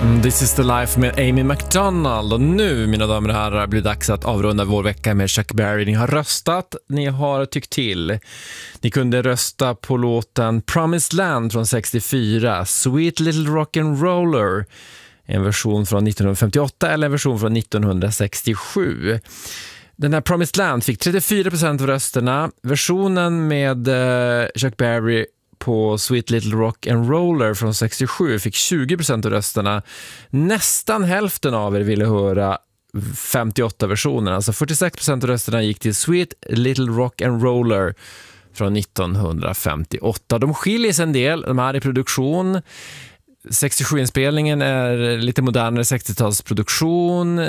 This is the life med Amy McDonald. Och nu, mina damer och herrar, blir det dags att avrunda vår vecka med Chuck Berry. Ni har röstat, ni har tyckt till. Ni kunde rösta på låten Promised Land från 64, Sweet Little Rock'n'Roller, en version från 1958 eller en version från 1967. Den här Promised Land fick 34% av rösterna. Versionen med Chuck Berry på Sweet Little Rock'n'Roller från 67 fick 20% av rösterna. Nästan hälften av er ville höra 58 versioner. Alltså 46% av rösterna gick till Sweet Little Rock'n'Roller från 1958. De skiljer sig en del, de här i produktion. 67-inspelningen är lite modernare 60-talsproduktion.